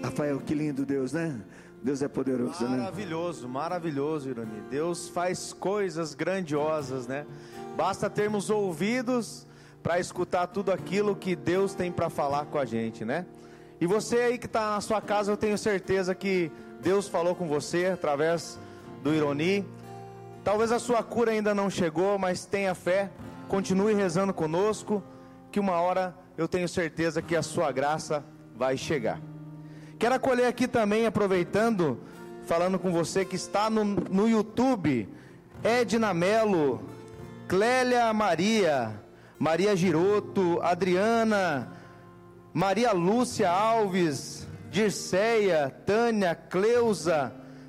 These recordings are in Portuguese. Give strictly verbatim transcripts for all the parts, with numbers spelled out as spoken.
Rafael, que lindo Deus, né? Deus é poderoso, né? Maravilhoso, maravilhoso, Ironi. Deus faz coisas grandiosas, né? Basta termos ouvidos para escutar tudo aquilo que Deus tem para falar com a gente, né? E você aí que está na sua casa, eu tenho certeza que Deus falou com você através do Ironi. Talvez a sua cura ainda não chegou, mas tenha fé, continue rezando conosco, que uma hora eu tenho certeza que a sua graça vai chegar. Quero acolher aqui também, aproveitando, falando com você que está no, no YouTube, Edna Melo, Clélia Maria, Maria Giroto, Adriana, Maria Lúcia Alves, Dirceia, Tânia, Cleusa,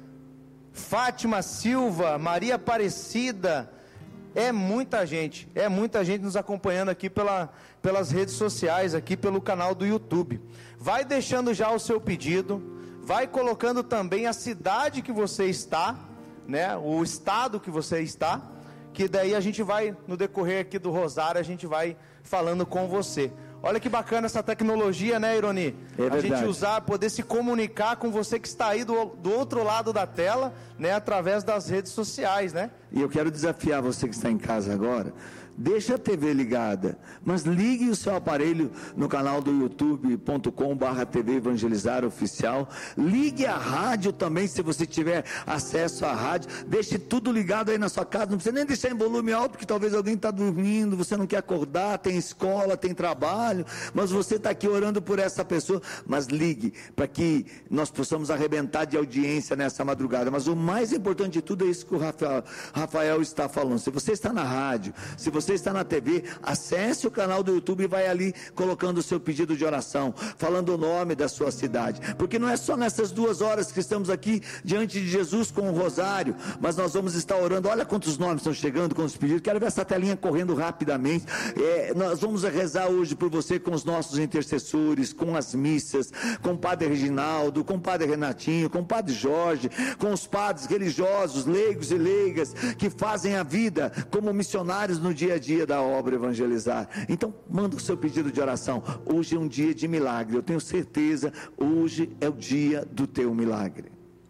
Fátima Silva, Maria Aparecida. É muita gente, é muita gente nos acompanhando aqui pela, pelas redes sociais, aqui pelo canal do YouTube. Vai deixando já o seu pedido, vai colocando também a cidade que você está, né, o estado que você está, que daí a gente vai, no decorrer aqui do Rosário, a gente vai falando com você. Olha que bacana essa tecnologia, né, Ironi? É a gente usar, poder se comunicar com você que está aí do, do outro lado da tela, né, através das redes sociais, né? E eu quero desafiar você que está em casa agora, deixa a T V ligada, mas ligue o seu aparelho no canal do youtube ponto com barra T V Evangelizar Oficial, ligue a rádio também, se você tiver acesso à rádio, deixe tudo ligado aí na sua casa, não precisa nem deixar em volume alto, porque talvez alguém está dormindo, você não quer acordar, tem escola, tem trabalho, mas você está aqui orando por essa pessoa, mas ligue, para que nós possamos arrebentar de audiência nessa madrugada. Mas o mais importante de tudo é isso que o Rafael, Rafael está falando. Se você está na rádio, se você está na T V, acesse o canal do YouTube e vai ali colocando o seu pedido de oração, falando o nome da sua cidade, porque não é só nessas duas horas que estamos aqui diante de Jesus com o rosário, mas nós vamos estar orando. Olha quantos nomes estão chegando, quantos pedidos, quero ver essa telinha correndo rapidamente. É, nós vamos rezar hoje por você com os nossos intercessores, com as missas, com o Padre Reginaldo, com o Padre Renatinho, com o Padre Jorge, com os padres religiosos, leigos e leigas, que fazem a vida como missionários no dia a dia da obra Evangelizar. Então manda o seu pedido de oração. Hoje é um dia de milagre, eu tenho certeza, hoje é o dia do teu milagre.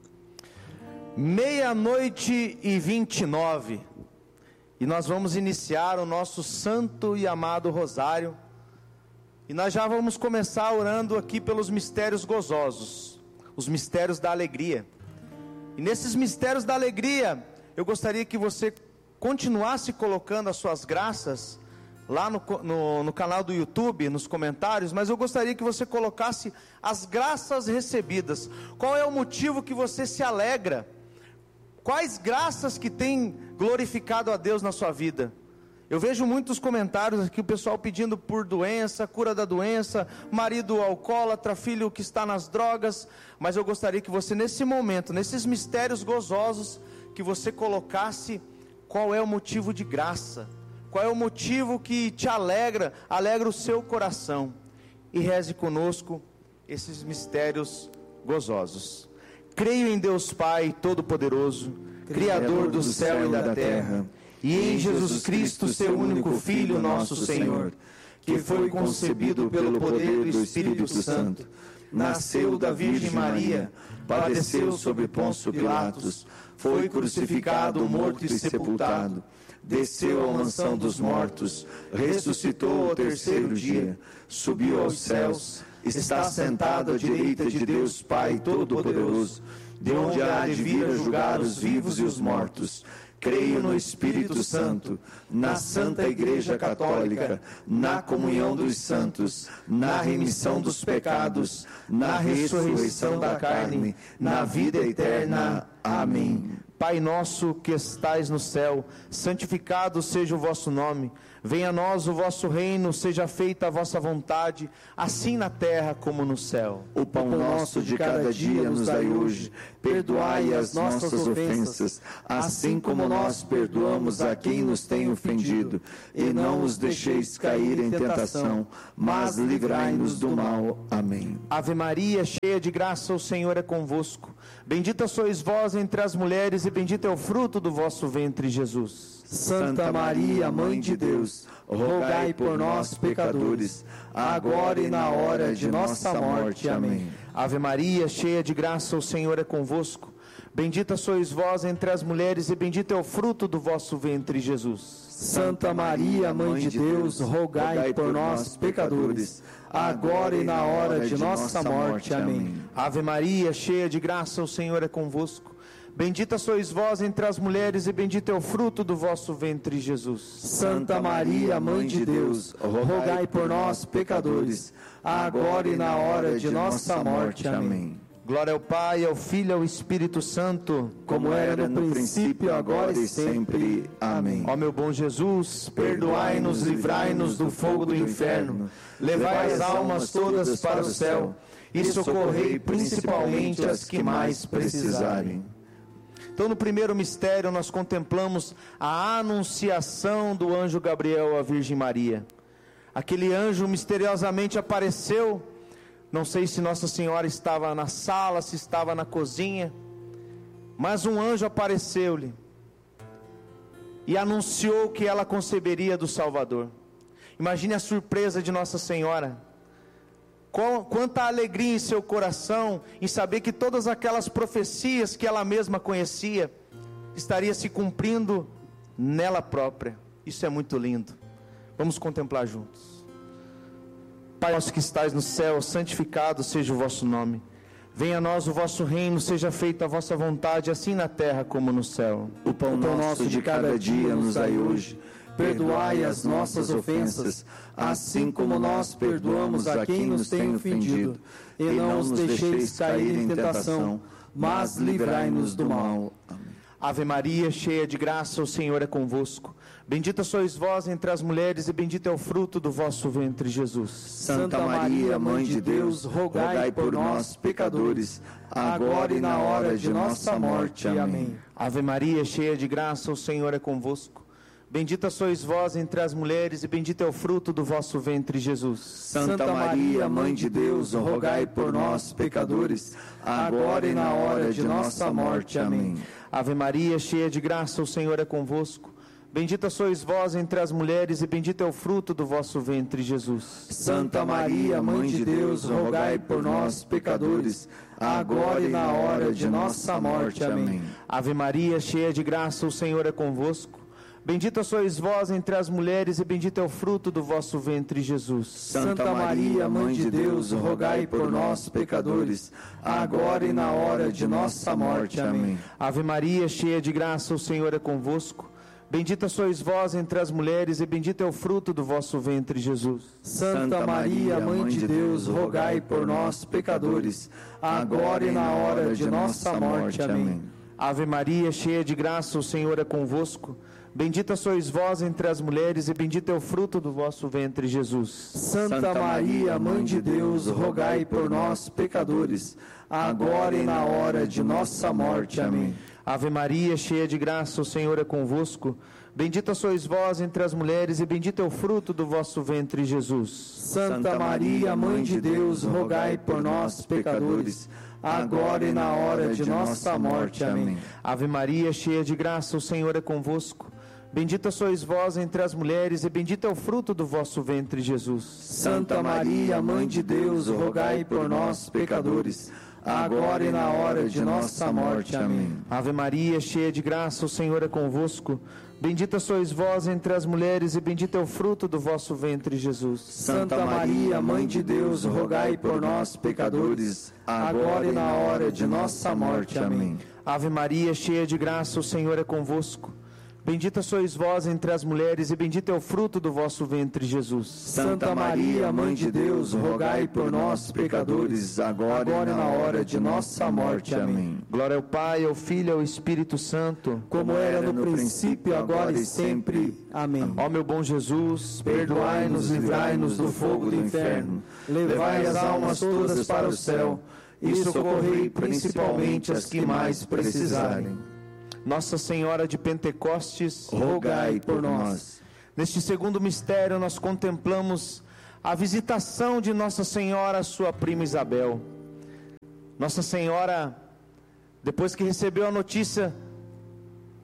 Meia-noite e vinte e nove, e nós vamos iniciar o nosso santo e amado rosário, e nós já vamos começar orando aqui pelos mistérios gozosos, os mistérios da alegria. E nesses mistérios da alegria, eu gostaria que você continuasse colocando as suas graças lá no, no, no canal do YouTube, nos comentários, mas eu gostaria que você colocasse as graças recebidas. Qual é o motivo que você se alegra? Quais graças que tem glorificado a Deus na sua vida? Eu vejo muitos comentários aqui, o pessoal pedindo por doença, cura da doença, marido alcoólatra, filho que está nas drogas, mas eu gostaria que você nesse momento, nesses mistérios gozosos, que você colocasse qual é o motivo de graça, qual é o motivo que te alegra, alegra o seu coração, e reze conosco esses mistérios gozosos. Creio em Deus Pai Todo-Poderoso, Criador do céu e da terra, e em Jesus Cristo, seu único Filho, nosso Senhor, que foi concebido pelo poder do Espírito Santo, nasceu da Virgem Maria, padeceu sob Pôncio Pilatos, foi crucificado, morto e sepultado, desceu à mansão dos mortos, ressuscitou ao terceiro dia, subiu aos céus, está sentado à direita de Deus Pai Todo-Poderoso, de onde há de vir a julgar os vivos e os mortos. Creio no Espírito Santo, na Santa Igreja Católica, na comunhão dos santos, na remissão dos pecados, na ressurreição da carne, na vida eterna. Amém. Pai nosso que estais no céu, santificado seja o vosso nome. Venha a nós o vosso reino, seja feita a vossa vontade, assim na terra como no céu. O pão nosso de cada dia nos dai hoje. Perdoai as nossas ofensas, assim como nós perdoamos a quem nos tem ofendido. E não os deixeis cair em tentação, mas livrai-nos do mal. Amém. Ave Maria, cheia de graça, o Senhor é convosco. Bendita sois vós entre as mulheres, e bendito é o fruto do vosso ventre, Jesus. Santa Maria, Mãe de Deus, rogai por nós, pecadores, agora e na hora de nossa morte. Amém. Ave Maria, cheia de graça, o Senhor é convosco. Bendita sois vós entre as mulheres, e bendito é o fruto do vosso ventre, Jesus. Santa Maria, Mãe de Deus, rogai por nós, pecadores, agora e na hora de nossa morte. Amém. Ave Maria, cheia de graça, o Senhor é convosco. Bendita sois vós entre as mulheres, e bendito é o fruto do vosso ventre, Jesus. Santa Maria, Mãe de Deus, rogai por nós, pecadores, agora e na hora de nossa morte. Amém. Glória ao Pai, ao Filho e ao Espírito Santo, como era no princípio, agora e sempre. Amém. Ó meu bom Jesus, perdoai-nos, livrai-nos do fogo do inferno, levai as almas todas para o céu e socorrei principalmente as que mais precisarem. Então, no primeiro mistério, nós contemplamos a anunciação do anjo Gabriel à Virgem Maria. Aquele anjo misteriosamente apareceu. Não sei se Nossa Senhora estava na sala, se estava na cozinha, mas um anjo apareceu-lhe e anunciou que ela conceberia do Salvador. Imagine a surpresa de Nossa Senhora. Quanta alegria em seu coração em saber que todas aquelas profecias que ela mesma conhecia estaria se cumprindo nela própria. Isso é muito lindo. Vamos contemplar juntos. Pai nosso que estais no céu, santificado seja o vosso nome. Venha a nós o vosso reino, seja feita a vossa vontade, assim na terra como no céu. O pão nosso de cada dia nos dai hoje. Perdoai as nossas ofensas, assim como nós perdoamos a quem nos tem ofendido. E não nos deixeis cair em tentação, mas livrai-nos do mal. Amém. Ave Maria, cheia de graça, o Senhor é convosco. Bendita sois vós entre as mulheres, e bendito é o fruto do vosso ventre, Jesus. Santa Maria, Mãe de Deus, rogai por nós, pecadores, agora e na hora de nossa morte. Amém. Ave Maria, cheia de graça, o Senhor é convosco. Bendita sois vós entre as mulheres, e bendito é o fruto do vosso ventre, Jesus. Santa Maria, Mãe de Deus, rogai por nós, pecadores, agora e na hora de nossa morte. Amém. Ave Maria, cheia de graça, o Senhor é convosco. Bendita sois vós entre as mulheres, e bendito é o fruto do vosso ventre, Jesus. Santa Maria, Mãe de Deus, rogai por nós, pecadores, agora e na hora de nossa morte. Amém. Ave Maria, cheia de graça, o Senhor é convosco. Bendita sois vós entre as mulheres, e bendito é o fruto do vosso ventre, Jesus. Santa Maria, Mãe de Deus, rogai por nós, pecadores, agora e na hora de nossa morte. Amém. Ave Maria, cheia de graça, o Senhor é convosco. Bendita sois vós entre as mulheres, e bendito é o fruto do vosso ventre, Jesus. Santa Maria, Mãe de Deus, rogai por nós, pecadores, agora e na hora de nossa morte. Amém. Ave Maria, cheia de graça, o Senhor é convosco. Bendita sois vós entre as mulheres, e bendito é o fruto do vosso ventre, Jesus. Santa Maria, Mãe de Deus, rogai por nós, pecadores, agora e na hora de nossa morte. Amém. Ave Maria, cheia de graça, o Senhor é convosco. Bendita sois vós entre as mulheres, e bendito é o fruto do vosso ventre, Jesus. Santa Maria, Mãe de Deus, rogai por nós, pecadores, agora e na hora de nossa morte. Amém. Ave Maria, cheia de graça, o Senhor é convosco. Bendita sois vós entre as mulheres, e bendito é o fruto do vosso ventre, Jesus. Santa Maria, Mãe de Deus, rogai por nós, pecadores, agora e na hora de nossa morte. Amém. Ave Maria, cheia de graça, o Senhor é convosco. Bendita sois vós entre as mulheres, e bendito é o fruto do vosso ventre, Jesus. Santa Maria, Mãe de Deus, rogai por nós, pecadores, agora e na hora de nossa morte. Amém. Ave Maria, cheia de graça, o Senhor é convosco. Bendita sois vós entre as mulheres, e bendito é o fruto do vosso ventre, Jesus. Santa Maria, Mãe de Deus, rogai por nós, pecadores, agora e na hora de nossa morte. Amém. Glória ao Pai, ao Filho e ao Espírito Santo, como era no princípio, agora e sempre. Amém. Ó meu bom Jesus, perdoai-nos, livrai-nos do fogo do inferno, levai as almas todas para o céu, e socorrei principalmente as que mais precisarem. Nossa Senhora de Pentecostes, rogai por nós. Neste segundo mistério, nós contemplamos a visitação de Nossa Senhora à sua prima Isabel. Nossa Senhora, depois que recebeu a notícia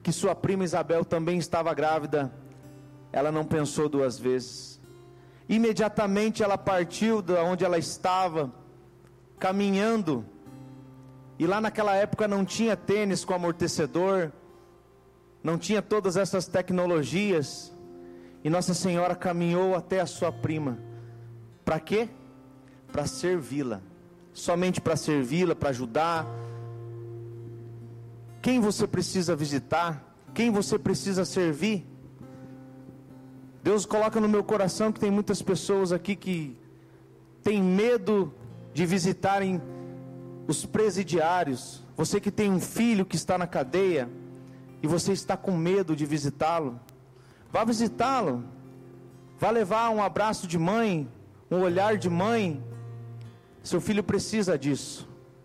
que sua prima Isabel também estava grávida, ela não pensou duas vezes. Imediatamente ela partiu de onde ela estava, caminhando, e lá naquela época não tinha tênis com amortecedor, não tinha todas essas tecnologias, e Nossa Senhora caminhou até a sua prima. Para quê? Para servi-la, somente para servi-la, para ajudar. Quem você precisa visitar? Quem você precisa servir? Deus coloca no meu coração que tem muitas pessoas aqui que têm medo de visitarem os presidiários. Você que tem um filho que está na cadeia e você está com medo de visitá-lo, vá visitá-lo. Vá levar um abraço de mãe, um olhar de mãe. Seu filho precisa disso.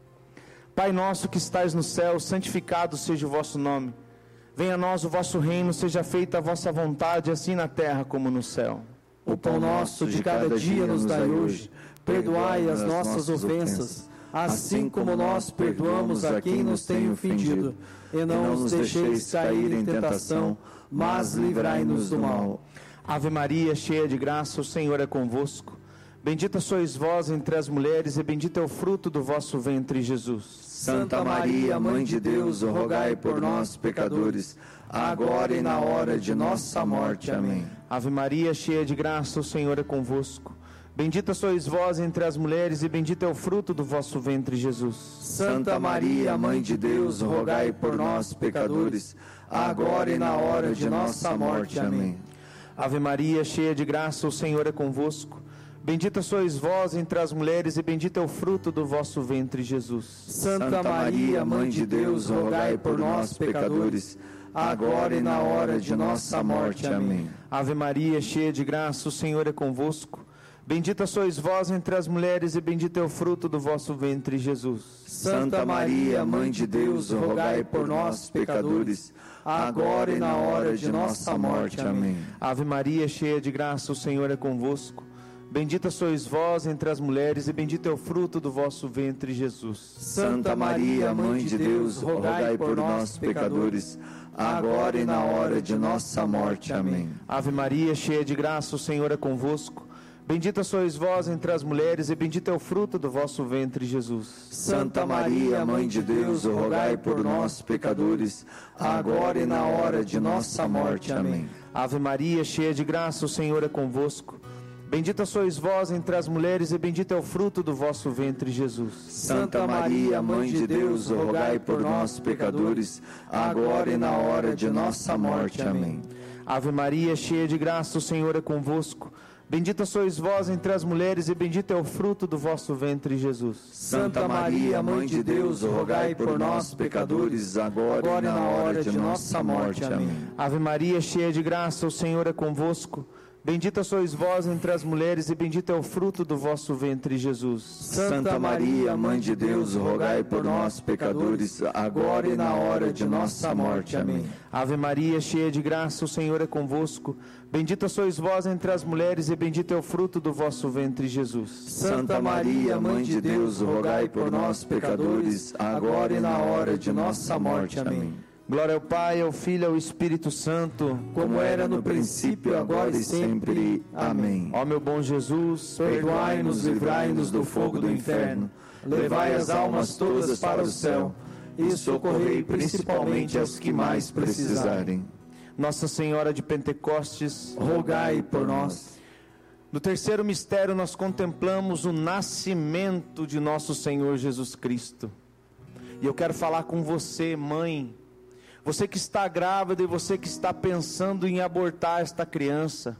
Pai nosso que estais no céu, santificado seja o vosso nome. Venha a nós o vosso reino, seja feita a vossa vontade, assim na terra como no céu. O pão nosso de cada dia nos dai hoje. Perdoai as nossas ofensas, assim como nós perdoamos a quem nos tem ofendido. E não nos deixeis cair em tentação, mas livrai-nos do mal. Ave Maria, cheia de graça, o Senhor é convosco. Bendita sois vós entre as mulheres, e bendito é o fruto do vosso ventre, Jesus. Santa Maria, Mãe de Deus, rogai por nós, pecadores, agora e na hora de nossa morte. Amém. Ave Maria, cheia de graça, o Senhor é convosco. Bendita sois vós entre as mulheres, e bendito é o fruto do vosso ventre, Jesus. Santa Maria, Mãe de Deus, rogai por nós, pecadores, agora e na hora de nossa morte. Amém. Ave Maria, cheia de graça, o Senhor é convosco. Bendita sois vós entre as mulheres, e bendito é o fruto do vosso ventre, Jesus. Santa Maria, Mãe de Deus, rogai por nós, pecadores, agora e na hora de nossa morte. Amém. Ave Maria, cheia de graça, o Senhor é convosco. Bendita sois vós entre as mulheres, e bendito é o fruto do vosso ventre, Jesus. Santa Maria, Mãe de Deus, rogai por nós, pecadores, agora e na hora de nossa morte. Amém. Ave Maria, cheia de graça, o Senhor é convosco. Bendita sois vós entre as mulheres, e bendito é o fruto do vosso ventre, Jesus. Santa Maria, Mãe de Deus, rogai por nós, pecadores, agora e na hora de nossa morte. Amém. Ave Maria, cheia de graça, o Senhor é convosco. Bendita sois vós entre as mulheres, e bendito é o fruto do vosso ventre, Jesus. Santa Maria, Mãe de Deus, rogai por nós, pecadores, agora e na hora de nossa morte. Amém. Ave Maria, cheia de graça, o Senhor é convosco. Bendita sois vós entre as mulheres, e bendito é o fruto do vosso ventre, Jesus. Santa Maria, Mãe de Deus, rogai por nós, pecadores, agora e na hora de nossa morte. Amém. Ave Maria, cheia de graça, o Senhor é convosco. Bendita sois vós entre as mulheres, e bendito é o fruto do vosso ventre, Jesus. Santa Maria, Mãe de Deus, rogai por nós, pecadores, agora e na hora de nossa morte. Amém. Ave Maria, cheia de graça, o Senhor é convosco. Bendita sois vós entre as mulheres, e bendito é o fruto do vosso ventre, Jesus. Santa Maria, Mãe de Deus, rogai por nós, pecadores, agora e na hora de nossa morte. Amém. Ave Maria, cheia de graça, o Senhor é convosco. Bendita sois vós entre as mulheres, e bendito é o fruto do vosso ventre, Jesus. Santa Maria, Mãe de Deus, rogai por nós, pecadores, agora e na hora de nossa morte. Amém. Glória ao Pai, ao Filho e ao Espírito Santo, como era no princípio, agora e sempre. Amém. Ó meu bom Jesus, perdoai-nos, livrai-nos do fogo do inferno, levai as almas todas para o céu, e socorrei principalmente as que mais precisarem. Nossa Senhora de Pentecostes, rogai por nós. No terceiro mistério nós contemplamos o nascimento de nosso Senhor Jesus Cristo. E eu quero falar com você, mãe, você que está grávida e você que está pensando em abortar esta criança.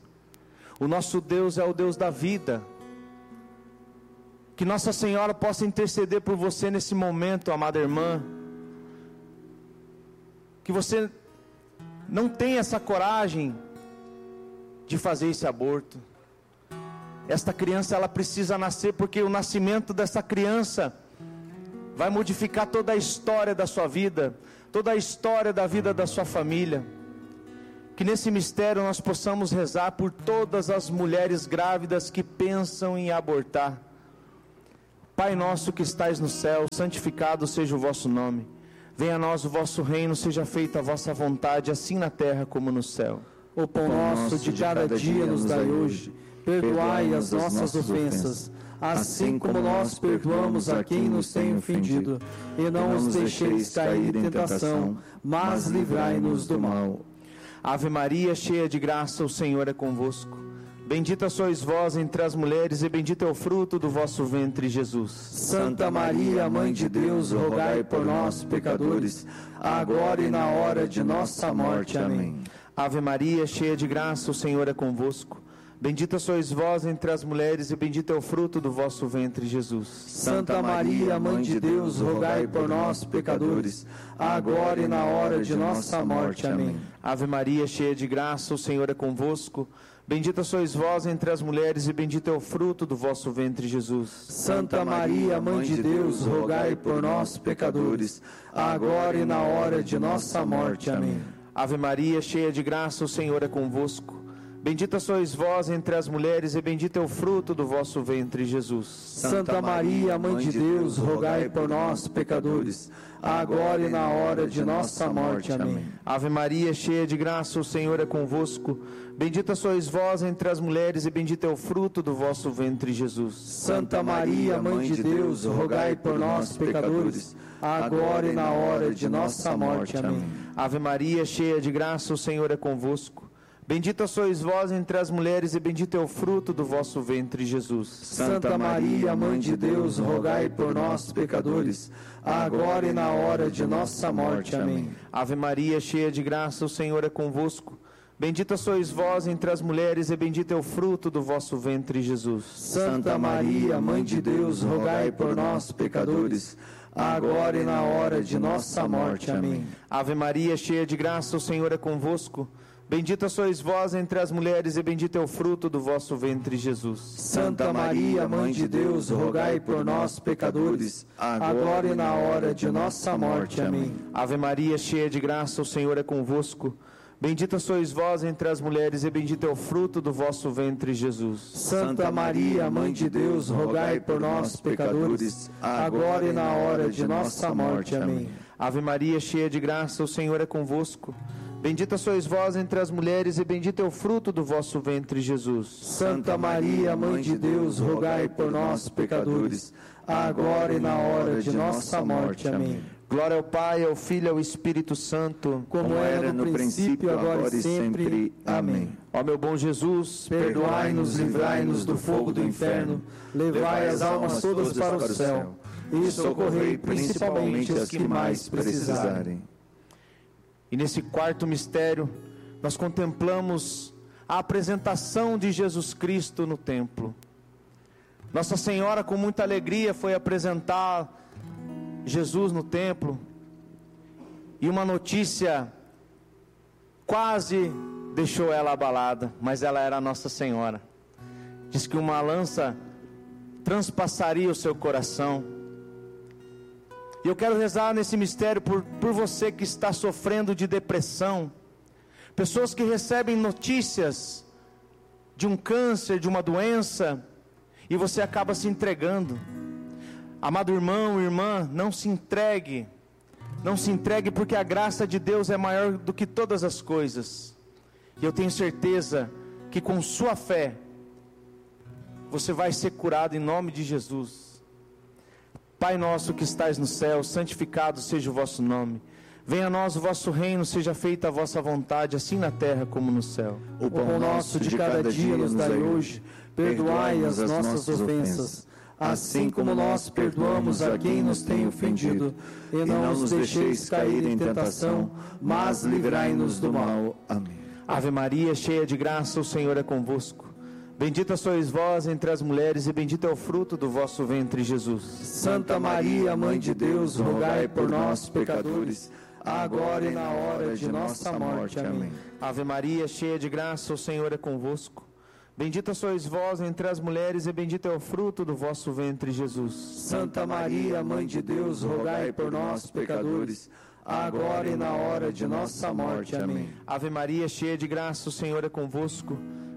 O nosso Deus é o Deus da vida. Que Nossa Senhora possa interceder por você nesse momento, amada irmã. Que você não tenha essa coragem de fazer esse aborto. Esta criança, ela precisa nascer, porque o nascimento dessa criança vai modificar toda a história da sua vida, toda a história da vida da sua família. Que nesse mistério nós possamos rezar por todas as mulheres grávidas que pensam em abortar. Pai nosso que estais no céu, santificado seja o vosso nome. Venha a nós o vosso reino, seja feita a vossa vontade, assim na terra como no céu. O pão nosso de cada dia nos dai hoje. Perdoai as nossas ofensas, assim como nós perdoamos a quem nos tem ofendido. E não os deixeis cair em tentação, mas livrai-nos do mal. Ave Maria, cheia de graça, o Senhor é convosco. Bendita sois vós entre as mulheres, e bendito é o fruto do vosso ventre, Jesus. Santa Maria, Mãe de Deus, rogai por nós, pecadores, agora e na hora de nossa morte. Amém. Ave Maria, cheia de graça, o Senhor é convosco. Bendita sois vós entre as mulheres, e bendito é o fruto do vosso ventre, Jesus. Santa Maria, Mãe de Deus, rogai por nós, pecadores, agora e na hora de nossa morte. Amém. Ave Maria, cheia de graça, o Senhor é convosco. Bendita sois vós entre as mulheres, e bendito é o fruto do vosso ventre, Jesus. Santa Maria, Mãe de Deus, rogai por nós, pecadores, agora e na hora de nossa morte. Amém. Ave Maria, cheia de graça, o Senhor é convosco. Bendita sois vós entre as mulheres, e bendito é o fruto do vosso ventre, Jesus. Santa Maria, Mãe de Deus, rogai por nós, pecadores, agora e na hora de nossa morte. Amém. Ave Maria, cheia de graça, o Senhor é convosco. Bendita sois vós entre as mulheres, e bendito é o fruto do vosso ventre, Jesus. Santa Maria, Mãe de Deus, rogai por nós, pecadores, agora e na hora de nossa morte. Amém. Ave Maria, cheia de graça, o Senhor é convosco. Bendita sois vós entre as mulheres, e bendito é o fruto do vosso ventre, Jesus. Santa Maria, Mãe de Deus, rogai por nós, pecadores, agora e na hora de nossa morte. Amém. Ave Maria, cheia de graça, o Senhor é convosco. Bendita sois vós entre as mulheres, e bendito é o fruto do vosso ventre, Jesus. Santa Maria, Mãe de Deus, rogai por nós, pecadores, agora e na hora de nossa morte. Amém. Ave Maria, cheia de graça, o Senhor é convosco. Bendita sois vós entre as mulheres, e bendito é o fruto do vosso ventre, Jesus. Santa Maria, Mãe de Deus, rogai por nós, pecadores, agora e na hora de nossa morte. Amém. Ave Maria, cheia de graça, o Senhor é convosco. Bendita sois vós entre as mulheres, e bendito é o fruto do vosso ventre, Jesus. Santa Maria, Mãe de Deus, rogai por nós, pecadores, agora e na hora de nossa morte. Amém. Ave Maria, cheia de graça, o Senhor é convosco. Bendita sois vós entre as mulheres, e bendito é o fruto do vosso ventre, Jesus. Santa Maria, Mãe de Deus, rogai por nós, pecadores, agora e na hora de nossa morte. Amém. Glória ao Pai, ao Filho e ao Espírito Santo, como era no princípio, agora e sempre. Amém. Ó meu bom Jesus, perdoai-nos, livrai-nos do fogo do inferno, levai as almas todas para o céu, e socorrei principalmente as que mais precisarem. E nesse quarto mistério, nós contemplamos a apresentação de Jesus Cristo no templo. Nossa Senhora, com muita alegria, foi apresentar Jesus no templo, e uma notícia quase deixou ela abalada, mas ela era a Nossa Senhora. Diz que uma lança transpassaria o seu coração. E eu quero rezar nesse mistério por, por você que está sofrendo de depressão, pessoas que recebem notícias de um câncer, de uma doença, e você acaba se entregando. Amado irmão, irmã, não se entregue, não se entregue, porque a graça de Deus é maior do que todas as coisas, e eu tenho certeza que com sua fé, você vai ser curado em nome de Jesus. Pai nosso que estais no céu, santificado seja o vosso nome. Venha a nós o vosso reino, seja feita a vossa vontade, assim na terra como no céu. O pão nosso de cada dia nos dai hoje, perdoai as nossas ofensas, assim como nós perdoamos a quem nos tem ofendido. E não nos deixeis cair em tentação, mas livrai-nos do mal. Amém. Ave Maria, cheia de graça, o Senhor é convosco. Bendita sois vós entre as mulheres, e bendito é o fruto do vosso ventre, Jesus. Santa Maria, Mãe de Deus, rogai por nós, pecadores, agora e na hora de nossa morte. Amém. Ave Maria, cheia de graça, o Senhor é convosco. Bendita sois vós entre as mulheres, e bendito é o fruto do vosso ventre, Jesus. Santa Maria, Mãe de Deus, rogai por nós, pecadores, agora e na hora de nossa morte. Amém. Ave Maria, cheia de graça, o Senhor é convosco.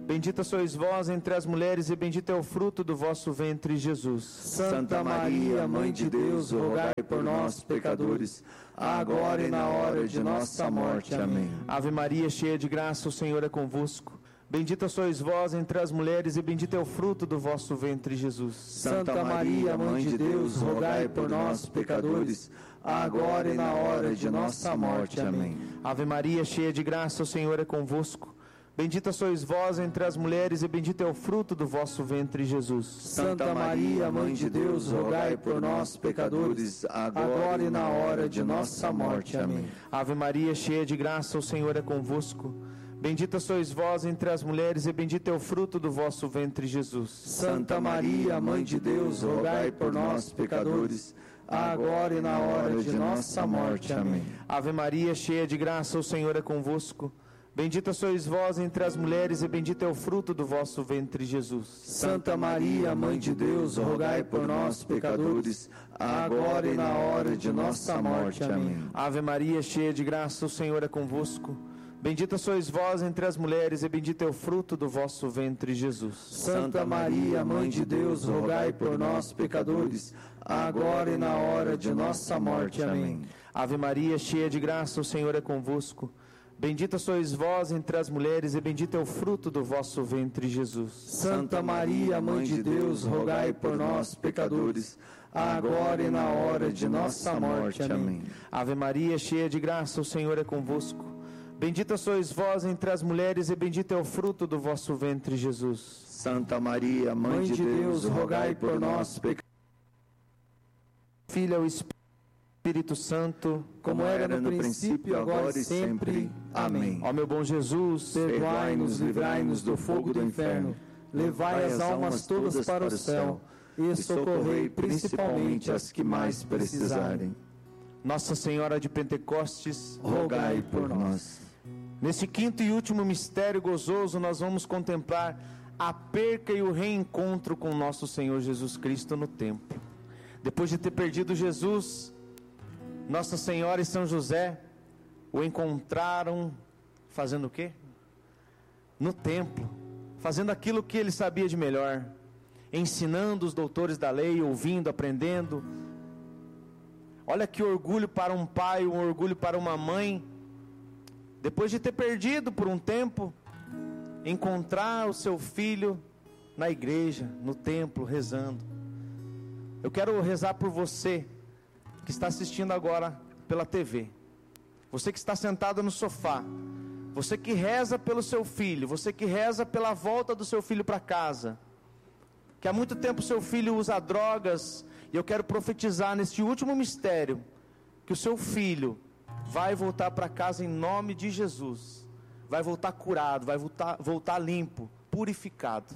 Bendita sois vós entre as mulheres, e bendito é o fruto do vosso ventre, Jesus. Santa Maria, Mãe de Deus, rogai por nós, pecadores, agora e na hora de nossa morte. Amém. Ave Maria, cheia de graça, o Senhor é convosco. Bendita sois vós entre as mulheres, e bendito é o fruto do vosso ventre, Jesus. Santa Maria, Mãe de Deus, rogai por nós, pecadores, agora e na hora de nossa morte. Amém. Ave Maria, cheia de graça, o Senhor é convosco. Bendita sois vós entre as mulheres, e bendito é o fruto do vosso ventre, Jesus. Santa Maria, Mãe de Deus, rogai por nós, pecadores, agora e na hora de nossa morte. Amém. Ave Maria, cheia de graça, o Senhor é convosco. Bendita sois vós entre as mulheres, e bendito é o fruto do vosso ventre, Jesus. Santa Maria, Mãe de Deus, rogai por nós, pecadores, agora e na hora de nossa morte. Amém. Ave Maria, cheia de graça, o Senhor é convosco. Bendita sois vós entre as mulheres, e bendito é o fruto do vosso ventre, Jesus. Santa Maria, Mãe de Deus, rogai por nós, pecadores, agora e na hora de nossa morte. Amém. Ave Maria, cheia de graça, o Senhor é convosco. Bendita sois vós entre as mulheres, e bendito é o fruto do vosso ventre, Jesus. Santa Maria, Mãe de Deus, rogai por nós, pecadores, agora e na hora de nossa morte. Amém. Ave Maria, cheia de graça, o Senhor é convosco. Bendita sois vós entre as mulheres, e bendito é o fruto do vosso ventre, Jesus. Santa Maria, Mãe de Deus, rogai por nós, pecadores, agora e na hora de nossa morte. Amém. Ave Maria, cheia de graça, o Senhor é convosco. Bendita sois vós entre as mulheres, e bendito é o fruto do vosso ventre, Jesus. Santa Maria, Mãe de Deus, rogai por nós, pecadores. Filho ao Espírito Santo, como era no princípio, agora e sempre. Amém. Ó meu bom Jesus, perdoai-nos, livrai-nos do fogo do inferno, levai as almas todas para o céu, e socorrei principalmente as que mais precisarem. Nossa Senhora de Pentecostes, rogai por nós. Nesse quinto e último mistério gozoso, nós vamos contemplar a perca e o reencontro com nosso Senhor Jesus Cristo no templo. Depois de ter perdido Jesus, Nossa Senhora e São José o encontraram fazendo o quê? No templo, fazendo aquilo que ele sabia de melhor, ensinando os doutores da lei, ouvindo, aprendendo. Olha que orgulho para um pai, um orgulho para uma mãe, depois de ter perdido por um tempo, encontrar o seu filho na igreja, no templo, rezando. Eu quero rezar por você que está assistindo agora pela T V, você que está sentado no sofá, você que reza pelo seu filho, você que reza pela volta do seu filho para casa, que há muito tempo seu filho usa drogas, e eu quero profetizar neste último mistério, que o seu filho vai voltar para casa em nome de Jesus, vai voltar curado, vai voltar, voltar limpo, purificado.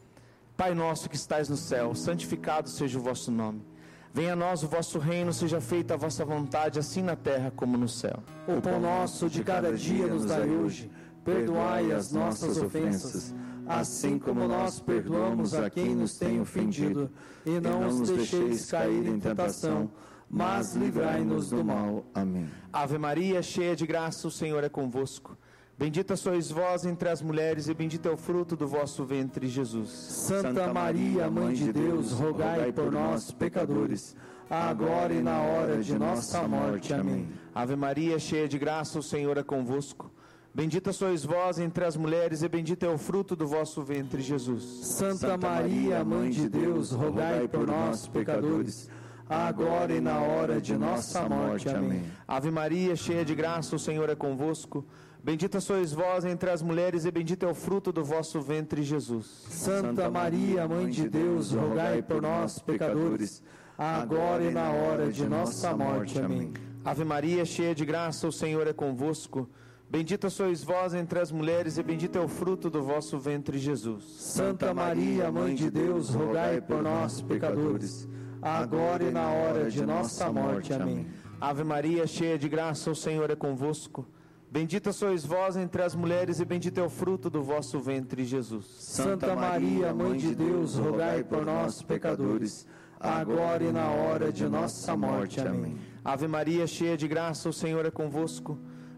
Pai nosso que estais no céu, santificado seja o vosso nome. Venha a nós o vosso reino, seja feita a vossa vontade, assim na terra como no céu. O pão nosso de cada dia nos dai hoje, perdoai as nossas ofensas, assim como nós perdoamos a quem nos tem ofendido, e não nos deixeis cair em tentação, mas livrai-nos do mal. Amém. Ave Maria, cheia de graça, o Senhor é convosco. Bendita sois vós entre as mulheres, e bendito é o fruto do vosso ventre, Jesus. Santa Maria, Mãe de Deus, rogai por nós, pecadores, agora e na hora de nossa morte. Amém. Ave Maria, cheia de graça, o Senhor é convosco. Bendita sois vós entre as mulheres, e bendito é o fruto do vosso ventre, Jesus. Santa Maria, Mãe de Deus, rogai por nós, pecadores, agora e na hora de nossa morte. Amém. Ave Maria, cheia de graça, o Senhor é convosco. Bendita sois vós entre as mulheres, e bendito é o fruto do vosso ventre, Jesus. Santa Maria, Mãe de Deus, rogai por nós, pecadores, agora e na hora de nossa morte. Amém. Ave Maria, cheia de graça, o Senhor é convosco. Bendita sois vós entre as mulheres, e bendito é o fruto do vosso ventre, Jesus. Santa Maria, Mãe de Deus, rogai por nós, pecadores, agora e na hora de nossa morte. Amém. Ave Maria, cheia de graça, o Senhor é convosco. Bendita sois vós entre as mulheres, e bendito é o fruto do vosso ventre, Jesus. Santa Maria, Mãe de Deus, rogai por nós, pecadores, agora e na hora de nossa morte. Amém. Ave Maria, cheia de graça, o Senhor é convosco.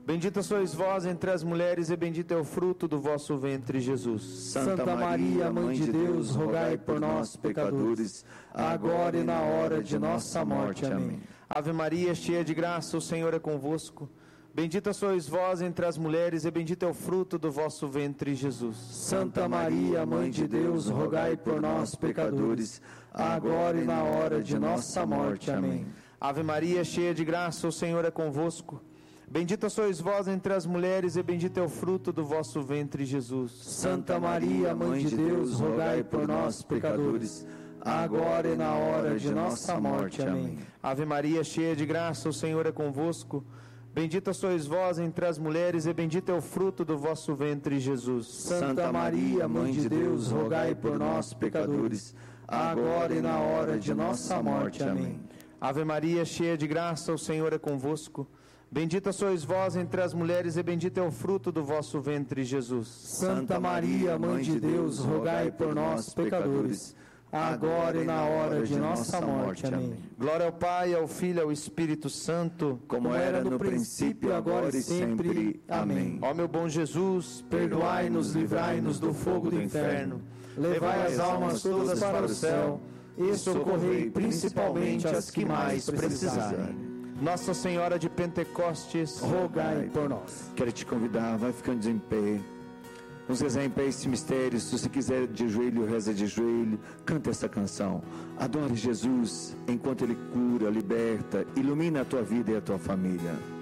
Bendita sois vós entre as mulheres, e bendito é o fruto do vosso ventre, Jesus. Santa Maria, Mãe de Deus, rogai por nós, pecadores, agora e na hora de nossa morte. Amém. Ave Maria, cheia de graça, o Senhor é convosco. Bendita sois vós entre as mulheres, e bendito é o fruto do vosso ventre, Jesus. Santa Maria, Mãe de Deus, rogai por nós, pecadores, agora e na hora de nossa morte. Amém. Ave Maria, cheia de graça, o Senhor é convosco. Bendita sois vós entre as mulheres, e bendito é o fruto do vosso ventre, Jesus. Santa Maria, Mãe de Deus, rogai por nós, pecadores, agora e na hora de nossa morte. Amém. Ave Maria, cheia de graça, o Senhor é convosco. Bendita sois vós entre as mulheres, e bendito é o fruto do vosso ventre, Jesus. Santa Maria, Mãe de Deus, rogai por nós, pecadores, agora e na hora de nossa morte. Amém. Ave Maria, cheia de graça, o Senhor é convosco. Bendita sois vós entre as mulheres, e bendito é o fruto do vosso ventre, Jesus. Santa Maria, Mãe de Deus, rogai por nós, pecadores, agora e na hora de nossa morte. Amém. Glória ao Pai, ao Filho e ao Espírito Santo, como era no princípio, agora e sempre. Amém. Ó meu bom Jesus, perdoai-nos, livrai-nos do fogo do inferno, levai as almas todas para o céu e socorrei principalmente as que mais precisarem. Nossa Senhora de Pentecostes, rogai por nós. Quero te convidar, vai ficando em pé. Vamos rezar em pé esse mistério. Se você quiser de joelho, reza de joelho. Canta essa canção. Adore Jesus enquanto Ele cura, liberta, ilumina a tua vida e a tua família.